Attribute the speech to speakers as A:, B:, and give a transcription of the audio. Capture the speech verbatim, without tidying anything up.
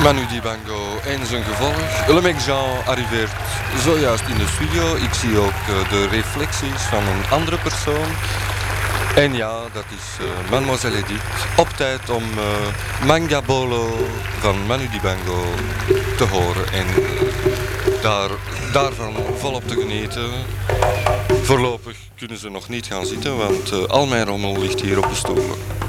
A: Manu Dibango en zijn gevolg. Le Mec Jean arriveert zojuist in de studio. Ik zie ook uh, de reflecties van een andere persoon. En ja, dat is uh, Mademoiselle Edith. Op tijd om uh, Manga Bolo van Manu Dibango te horen. En uh, daar, daarvan volop te genieten. Voorlopig kunnen ze nog niet gaan zitten, want uh, al mijn rommel ligt hier op de stoel.